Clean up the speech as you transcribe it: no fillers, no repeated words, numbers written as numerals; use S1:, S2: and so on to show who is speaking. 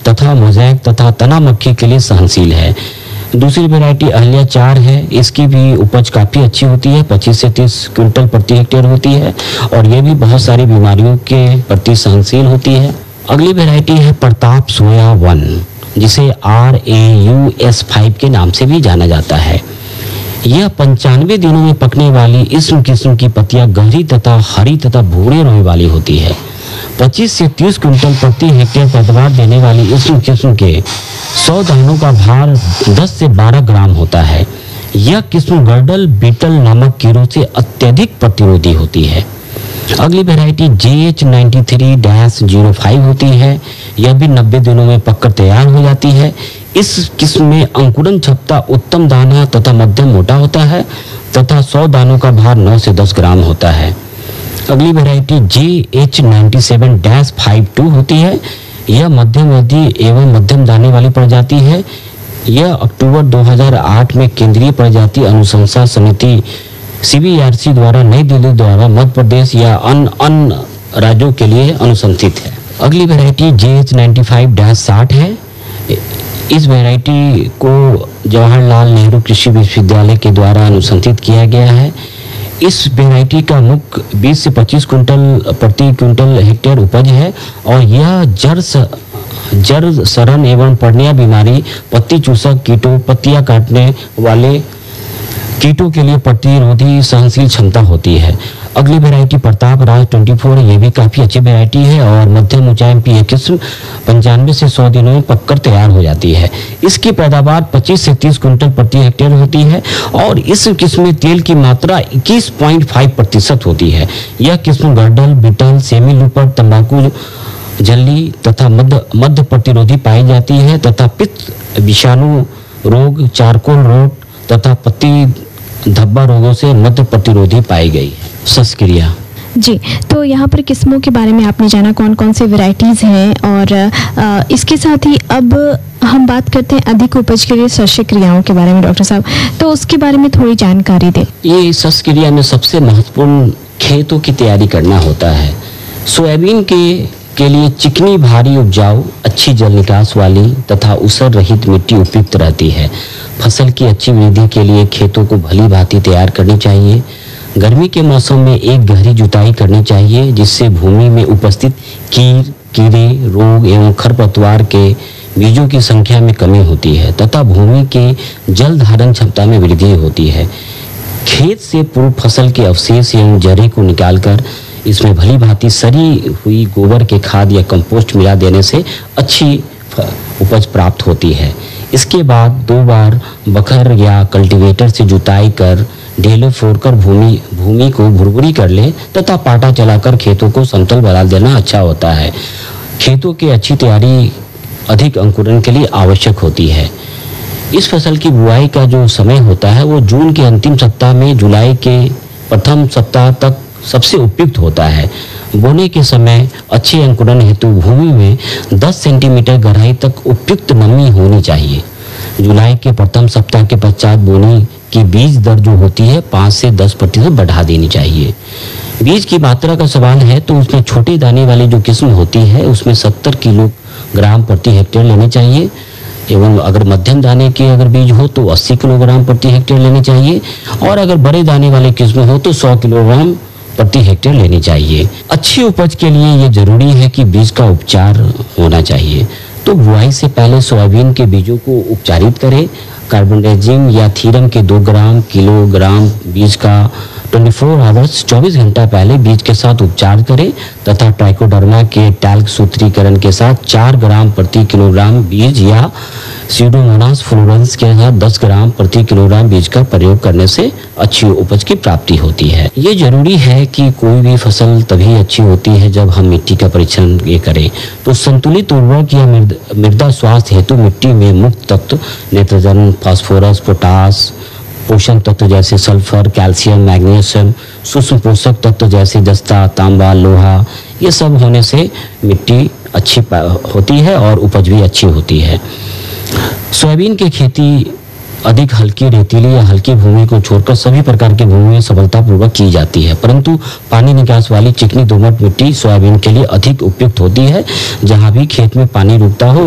S1: तथा मोज़ेक तथा तना मक्खी के लिए सहनशील है। दूसरी वैरायटी अहल्या 4 है। इसकी भी उपज काफ़ी अच्छी होती है, 25 से 30 क्विंटल प्रति हेक्टेयर होती है और ये भी बहुत सारी बीमारियों के प्रति सहनशील होती है। अगली वैरायटी है प्रताप सोया 1, जिसे RAUS 5 के नाम से भी जाना जाता है। यह 95 दिनों में पकने वाली इस किस्म की पत्तियां गहरी तथा हरी तथा भूरे रोए वाली होती है। 25 से 30 क्विंटल प्रति हेक्टेयर पैदावार देने वाली इस किस्म के 100 दानों का भार 10 से 12 ग्राम होता है। यह किस्म गर्डल बीटल नामक कीड़ों से अत्यधिक प्रतिरोधी होती है। अगली वैरायटी JH93-05 होती है। यह भी 90 दिनों में पककर तैयार हो जाती है। इस किस्म में अंकुरन क्षमता उत्तम दाना तथा मध्यम मोटा होता है तथा 100 दानों का भार 9 से 10 ग्राम होता है। अगली वैरायटी JH97-52 होती है। यह मध्यम अवधि एवं मध्यम दाने वाली प्रजाति है। यह अक्टूबर 2008 में केंद्रीय प्रजाति अनुशंसा समिति CBRC द्वारा नई दिल्ली द्वारा मध्य प्रदेश या अन्य राज्यों के लिए अनुशंसित है। अगली वैरायटी JH95-60 है। इस वैरायटी को जवाहरलाल नेहरू कृषि विश्वविद्यालय के द्वारा अनुशंसित किया गया है। इस वैरायटी का मुख्य 20 से 25 क्विंटल प्रति क्विंटल हेक्टेयर उपज है और यह जड़ सड़न एवं पर्णिया बीमारी, पत्ती चूसक कीटों, पत्तियां काटने वाले कीटों के लिए प्रतिरोधी सहनशील क्षमता होती है। अगली वैरायटी प्रताप राज 24, ये भी काफ़ी अच्छी वैरायटी है और मध्यम ऊंचाई की यह किस्म 95 से 100 दिनों में पककर तैयार हो जाती है। इसकी पैदावार 25 से 30 क्विंटल प्रति हेक्टेयर होती है और इस किस्म में तेल की मात्रा 21.5% होती है। यह किस्म गर्डल बीटल, सेमी लूपर, तंबाकू जल्ली तथा मध्य प्रतिरोधी पाई जाती है तथा पित्त विषाणु रोग, चारकोल रोग तथा पत्ती धब्बा रोगों से मध्य प्रतिरोधी पाई गई है। शस्यक्रिया
S2: जी, तो यहाँ पर किस्मों के बारे में आपने जाना कौन कौन से वैरायटीज़ हैं और इसके साथ ही अब हम बात करते हैं अधिक उपज के लिए शस्यक्रियाओं के बारे में डॉक्टर साहब, तो उसके बारे में थोड़ी जानकारी दें।
S1: ये शस्यक्रिया में सबसे महत्वपूर्ण खेतों की तैयारी करना होता है। सोयाबीन के लिए चिकनी, भारी, उपजाऊ, अच्छी जल निकास वाली तथा ऊसर रहित मिट्टी उपयुक्त रहती है। फसल की अच्छी वृद्धि के लिए खेतों को भली भांति तैयार करनी चाहिए। गर्मी के मौसम में एक गहरी जुताई करनी चाहिए जिससे भूमि में उपस्थित कीड़े, रोग एवं खरपतवार के बीजों की संख्या में कमी होती है तथा भूमि के जल धारण क्षमता में वृद्धि होती है। खेत से पूर्व फसल के अवशेष एवं जड़ें को निकालकर इसमें भली भांति सड़ी हुई गोबर के खाद या कंपोस्ट मिला देने से अच्छी उपज प्राप्त होती है। इसके बाद 2 बार बखर या कल्टीवेटर से जुताई कर ढेले फोड़कर भूमि को भुरभुरी कर ले तथा पाटा चलाकर खेतों को समतल बना देना अच्छा होता है। खेतों की अच्छी तैयारी अधिक अंकुरण के लिए आवश्यक होती है। इस फसल की बुआई का जो समय होता है वो जून के अंतिम सप्ताह में जुलाई के प्रथम सप्ताह तक सबसे उपयुक्त होता है। बोने के समय अच्छे अंकुरण हेतु भूमि में 10 सेंटीमीटर गहराई तक उपयुक्त नमी होनी चाहिए। जुलाई के प्रथम सप्ताह के पश्चात बोने की बीज दर जो होती है 5 से 10% बढ़ा देनी चाहिए। बीज की मात्रा का सवाल है तो उसमें छोटे दाने वाली जो किस्म होती है उसमें 70 किलोग्राम प्रति हेक्टेयर लेने चाहिए एवं अगर मध्यम दाने के अगर बीज हो तो 80 किलोग्राम प्रति हेक्टेयर लेने चाहिए और अगर बड़े दाने वाले किस्म हो तो 100 किलोग्राम प्रति हेक्टेयर लेनी चाहिए। अच्छी उपज के लिए ये जरूरी है कि बीज का उपचार होना चाहिए। तो बुआई से पहले सोयाबीन के बीजों को उपचारित करें। कार्बोनेजिम या थीरम के 2 ग्राम किलोग्राम बीज का 24 घंटा पहले बीज के साथ उपचार करें तथा ट्राइकोडर्मा के टैल्क सूत्रीकरण के साथ 4 ग्राम प्रति किलोग्राम बीज या सीडोमोनास फ्लोरेंस के साथ 10 ग्राम प्रति किलोग्राम बीज का प्रयोग करने से अच्छी उपज की प्राप्ति होती है। ये जरूरी है कि कोई भी फसल तभी अच्छी होती है जब हम मिट्टी का परीक्षण ये करें। तो संतुलित उर्वरक या मृदा स्वास्थ्य हेतु मिट्टी में मुख्य तत्व नाइट्रोजन, फास्फोरस, पोटास, पोषण तत्व जैसे सल्फर, कैल्शियम, मैग्नीशियम, सूक्ष्म पोषक तत्व जैसे जस्ता, तांबा, लोहा, ये सब होने से मिट्टी अच्छी होती है और उपज भी अच्छी होती है। सोयाबीन की खेती अधिक हल्की, रेतीली या हल्की भूमि को छोड़कर सभी प्रकार की भूमि में सफलतापूर्वक की जाती है, परंतु पानी निकास वाली चिकनी दोमट मिट्टी सोयाबीन के लिए अधिक उपयुक्त होती है। जहां भी खेत में पानी रुकता हो